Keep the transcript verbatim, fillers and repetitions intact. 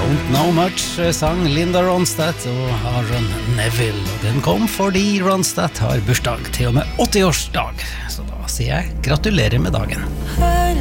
Don't Know Much sang Linda Ronstadt og Aaron Neville, og den kom fordi Ronstadt har bursdag til og med åtti-årsdag, så da sier jeg gratulerer med dagen.